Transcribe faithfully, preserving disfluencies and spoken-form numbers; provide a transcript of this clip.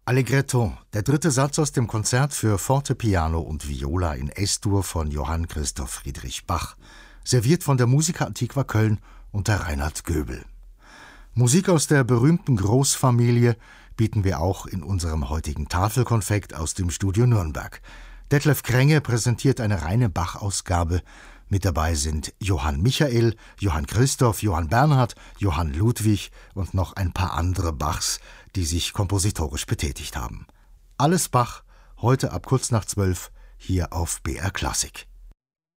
Allegretto, der dritte Satz aus dem Konzert für Fortepiano und Viola in Es-Dur von Johann Christoph Friedrich Bach, serviert von der Musica Antiqua Köln unter Reinhard Göbel. Musik aus der berühmten Großfamilie bieten wir auch in unserem heutigen Tafelkonfekt aus dem Studio Nürnberg. Detlef Krenge präsentiert eine reine Bach-Ausgabe. Mit dabei sind Johann Michael, Johann Christoph, Johann Bernhard, Johann Ludwig und noch ein paar andere Bachs, die sich kompositorisch betätigt haben. Alles Bach, heute ab kurz nach zwölf, hier auf B R Klassik.